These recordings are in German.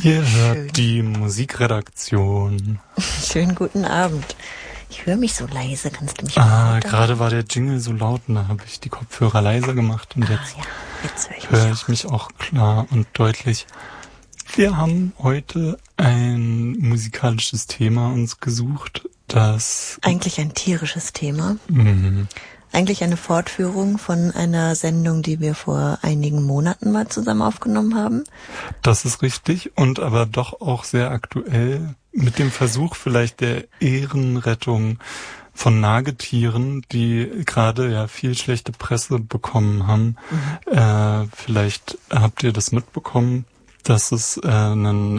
Ihr hört die Musikredaktion. Schönen guten Abend. Ich höre mich so leise, kannst du mich mal gerade war der Jingle so laut und da habe ich die Kopfhörer leiser gemacht und jetzt höre ich mich auch klar und deutlich. Wir haben heute ein musikalisches Thema uns gesucht, das... Eigentlich ein tierisches Thema. Eigentlich eine Fortführung von einer Sendung, die wir vor einigen Monaten mal zusammen aufgenommen haben. Das ist richtig und aber doch auch sehr aktuell mit dem Versuch vielleicht der Ehrenrettung von Nagetieren, die gerade ja viel schlechte Presse bekommen haben. Vielleicht habt ihr das mitbekommen, dass es ein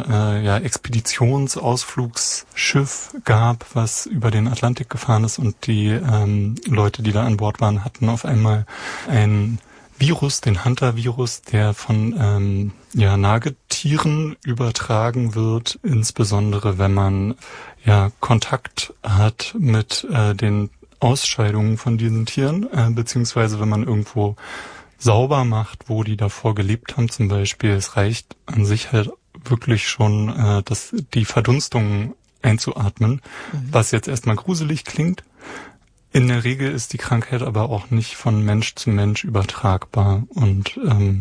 Expeditionsausflugsschiff gab, was über den Atlantik gefahren ist und die Leute, die da an Bord waren, hatten auf einmal ein Virus, den Hunter-Virus, der von Nagetieren übertragen wird, insbesondere wenn man Kontakt hat mit den Ausscheidungen von diesen Tieren, beziehungsweise wenn man irgendwo sauber macht, wo die davor gelebt haben zum Beispiel. Es reicht an sich halt wirklich schon, die Verdunstung einzuatmen, was jetzt erstmal gruselig klingt. In der Regel ist die Krankheit aber auch nicht von Mensch zu Mensch übertragbar und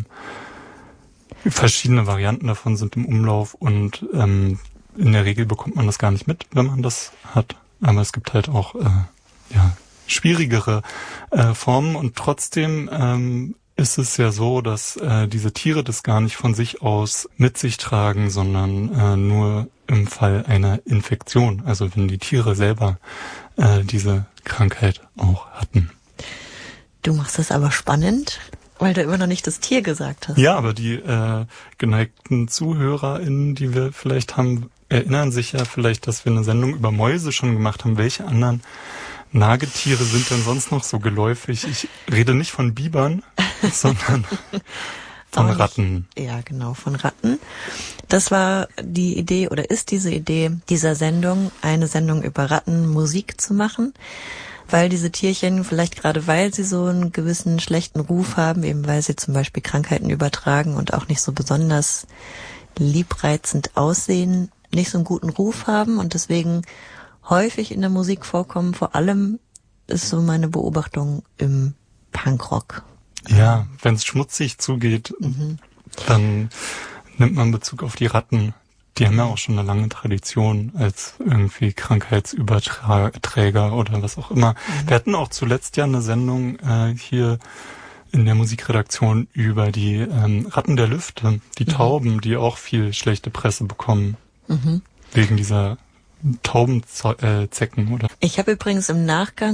verschiedene Varianten davon sind im Umlauf und in der Regel bekommt man das gar nicht mit, wenn man das hat. Aber es gibt halt auch schwierigere Formen und trotzdem ist es ja so, dass diese Tiere das gar nicht von sich aus mit sich tragen, sondern nur im Fall einer Infektion, also wenn die Tiere selber diese Krankheit auch hatten. Du machst es aber spannend, weil du immer noch nicht das Tier gesagt hast. Ja, aber die geneigten ZuhörerInnen, die wir vielleicht haben, erinnern sich ja vielleicht, dass wir eine Sendung über Mäuse schon gemacht haben. Welche anderen Nagetiere sind denn sonst noch so geläufig? Ich rede nicht von Bibern, sondern von Ratten. Ja, genau, von Ratten. Das war die Idee oder ist diese Idee dieser Sendung, eine Sendung über Rattenmusik zu machen, weil diese Tierchen, vielleicht gerade weil sie so einen gewissen schlechten Ruf haben, eben weil sie zum Beispiel Krankheiten übertragen und auch nicht so besonders liebreizend aussehen, nicht so einen guten Ruf haben und deswegen häufig in der Musik vorkommen. Vor allem ist so meine Beobachtung im Punkrock. Ja, wenn es schmutzig zugeht, dann nimmt man Bezug auf die Ratten. Die haben ja auch schon eine lange Tradition als irgendwie Krankheitsüberträger oder was auch immer. Wir hatten auch zuletzt ja eine Sendung hier in der Musikredaktion über die Ratten der Lüfte, die Tauben, die auch viel schlechte Presse bekommen. Wegen dieser Taubenzecken, oder? Ich habe übrigens im Nachgang